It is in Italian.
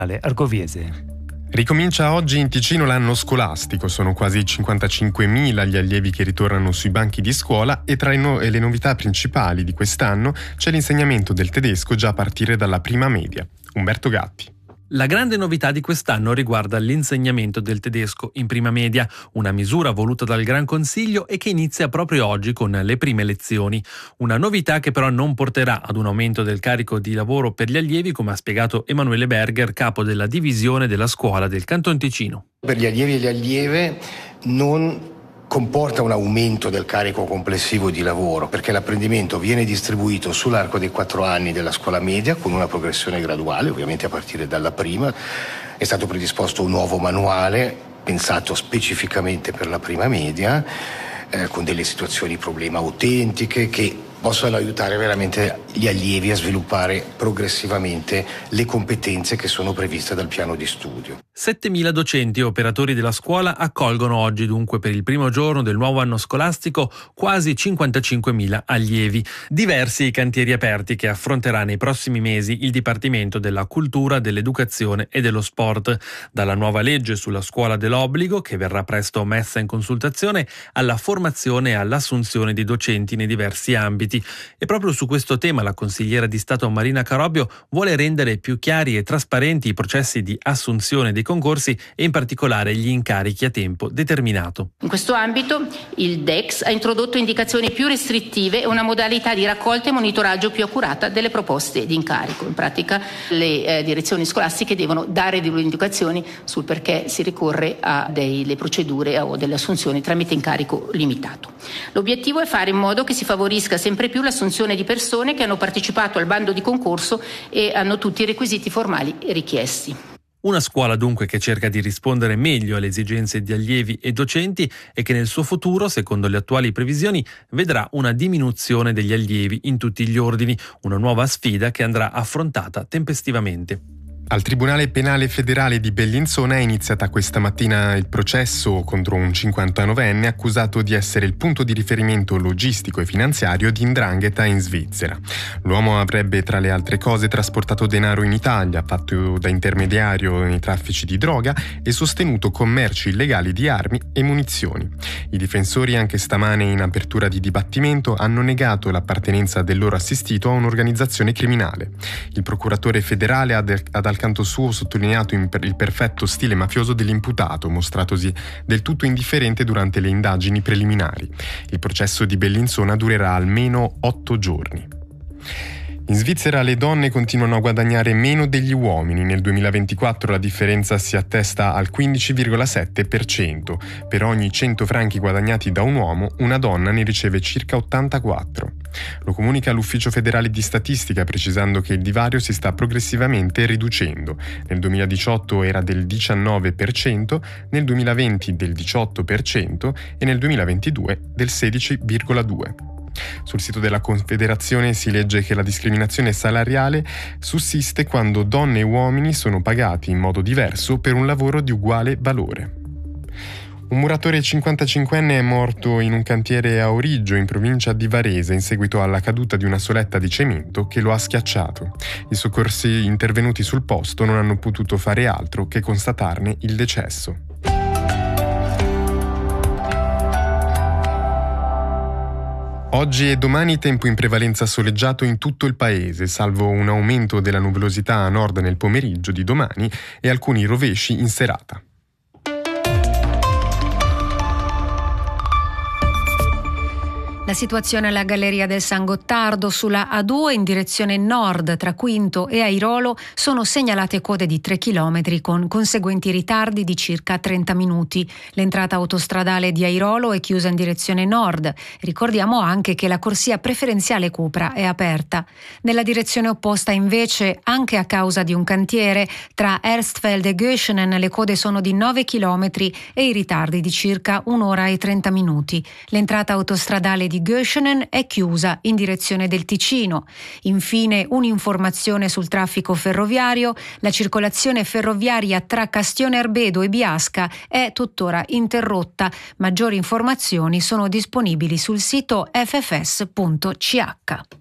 Argoviese. Ricomincia oggi in Ticino l'anno scolastico, sono quasi 55.000 gli allievi che ritornano sui banchi di scuola e tra le novità principali di quest'anno c'è l'insegnamento del tedesco già a partire dalla prima media. Umberto Gatti. La grande novità di quest'anno riguarda l'insegnamento del tedesco in prima media, una misura voluta dal Gran Consiglio e che inizia proprio oggi con le prime lezioni. Una novità che però non porterà ad un aumento del carico di lavoro per gli allievi, come ha spiegato Emanuele Berger, capo della divisione della scuola del Canton Ticino. Per gli allievi e le allieve non comporta un aumento del carico complessivo di lavoro, perché l'apprendimento viene distribuito sull'arco dei 4 anni della scuola media con una progressione graduale, ovviamente a partire dalla prima. È stato predisposto un nuovo manuale pensato specificamente per la prima media, con delle situazioni problema autentiche che possono aiutare veramente gli allievi a sviluppare progressivamente le competenze che sono previste dal piano di studio. 7.000 docenti e operatori della scuola accolgono oggi dunque per il primo giorno del nuovo anno scolastico quasi 55.000 allievi. Diversi i cantieri aperti che affronterà nei prossimi mesi il Dipartimento della Cultura, dell'Educazione e dello Sport. Dalla nuova legge sulla scuola dell'obbligo, che verrà presto messa in consultazione, alla formazione e all'assunzione di docenti nei diversi ambiti. E proprio su questo tema la consigliera di Stato Marina Carobio vuole rendere più chiari e trasparenti i processi di assunzione dei concorsi e in particolare gli incarichi a tempo determinato. In questo ambito il DEX ha introdotto indicazioni più restrittive e una modalità di raccolta e monitoraggio più accurata delle proposte di incarico. In pratica le direzioni scolastiche devono dare delle indicazioni sul perché si ricorre a delle procedure o delle assunzioni tramite incarico limitato. L'obiettivo è fare in modo che si favorisca sempre più l'assunzione di persone che hanno partecipato al bando di concorso e hanno tutti i requisiti formali richiesti. Una scuola dunque che cerca di rispondere meglio alle esigenze di allievi e docenti e che nel suo futuro, secondo le attuali previsioni, vedrà una diminuzione degli allievi in tutti gli ordini, una nuova sfida che andrà affrontata tempestivamente. Al Tribunale Penale Federale di Bellinzona è iniziata questa mattina il processo contro un 59enne accusato di essere il punto di riferimento logistico e finanziario di 'ndrangheta in Svizzera. L'uomo avrebbe, tra le altre cose, trasportato denaro in Italia, fatto da intermediario nei traffici di droga e sostenuto commerci illegali di armi e munizioni. I difensori, anche stamane in apertura di dibattimento, hanno negato l'appartenenza del loro assistito a un'organizzazione criminale. Il procuratore federale ha dal canto suo sottolineato il perfetto stile mafioso dell'imputato, mostratosi del tutto indifferente durante le indagini preliminari. Il processo di Bellinzona durerà almeno 8 giorni. In Svizzera le donne continuano a guadagnare meno degli uomini. Nel 2024 la differenza si attesta al 15,7%. Per ogni 100 franchi guadagnati da un uomo, una donna ne riceve circa 84. Lo comunica l'Ufficio federale di statistica, precisando che il divario si sta progressivamente riducendo. Nel 2018 era del 19%, nel 2020 del 18% e nel 2022 del 16,2%. Sul sito della Confederazione si legge che la discriminazione salariale sussiste quando donne e uomini sono pagati in modo diverso per un lavoro di uguale valore. Un muratore 55enne è morto in un cantiere a Origgio, in provincia di Varese, in seguito alla caduta di una soletta di cemento che lo ha schiacciato. I soccorsi intervenuti sul posto non hanno potuto fare altro che constatarne il decesso. Oggi e domani tempo in prevalenza soleggiato in tutto il paese, salvo un aumento della nuvolosità a nord nel pomeriggio di domani e alcuni rovesci in serata. La situazione alla Galleria del San Gottardo sulla A2 in direzione nord tra Quinto e Airolo sono segnalate code di 3 km con conseguenti ritardi di circa 30 minuti. L'entrata autostradale di Airolo è chiusa in direzione nord. Ricordiamo anche che la corsia preferenziale Cupra è aperta. Nella direzione opposta invece, anche a causa di un cantiere, tra Erstfeld e Göschenen le code sono di 9 km e i ritardi di circa 1 ora e 30 minuti. L'entrata autostradale di Göschenen è chiusa in direzione del Ticino. Infine, un'informazione sul traffico ferroviario: la circolazione ferroviaria tra Castione Arbedo e Biasca è tuttora interrotta. Maggiori informazioni sono disponibili sul sito ffs.ch.